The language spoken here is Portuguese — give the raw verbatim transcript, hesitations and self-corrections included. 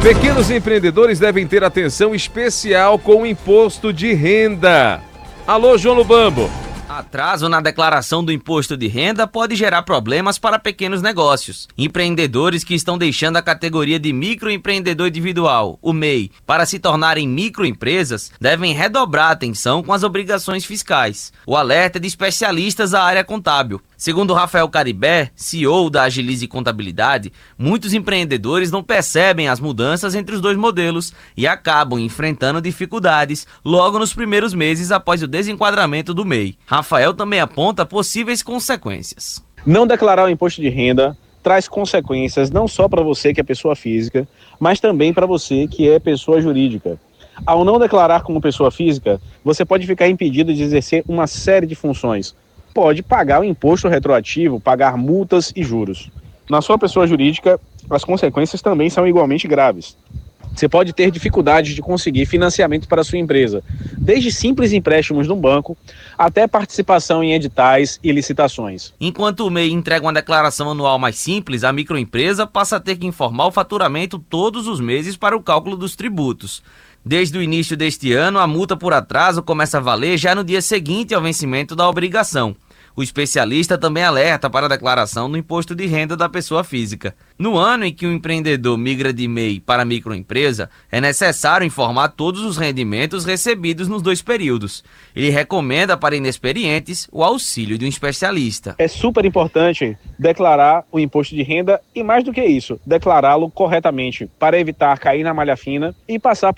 Pequenos empreendedores devem ter atenção especial com o imposto de renda. Alô, João Lubambo. Atraso na declaração do imposto de renda pode gerar problemas para pequenos negócios. Empreendedores que estão deixando a categoria de microempreendedor individual, o M E I, para se tornarem microempresas, devem redobrar a atenção com as obrigações fiscais. O alerta é de especialistas da área contábil. Segundo Rafael Caribé, C E O da Agilize Contabilidade, muitos empreendedores não percebem as mudanças entre os dois modelos e acabam enfrentando dificuldades logo nos primeiros meses após o desenquadramento do M E I. Rafael também aponta possíveis consequências. Não declarar o imposto de renda traz consequências não só para você que é pessoa física, mas também para você que é pessoa jurídica. Ao não declarar como pessoa física, você pode ficar impedido de exercer uma série de funções. Pode pagar o imposto retroativo, pagar multas e juros. Na sua pessoa jurídica, as consequências também são igualmente graves. Você pode ter dificuldade de conseguir financiamento para a sua empresa, desde simples empréstimos de um banco até participação em editais e licitações. Enquanto o M E I entrega uma declaração anual mais simples, a microempresa passa a ter que informar o faturamento todos os meses para o cálculo dos tributos. Desde o início deste ano, a multa por atraso começa a valer já no dia seguinte ao vencimento da obrigação. O especialista também alerta para a declaração do imposto de renda da pessoa física. No ano em que o empreendedor migra de M E I para microempresa, é necessário informar todos os rendimentos recebidos nos dois períodos. Ele recomenda para inexperientes o auxílio de um especialista. É super importante declarar o imposto de renda e, mais do que isso, declará-lo corretamente para evitar cair na malha fina e passar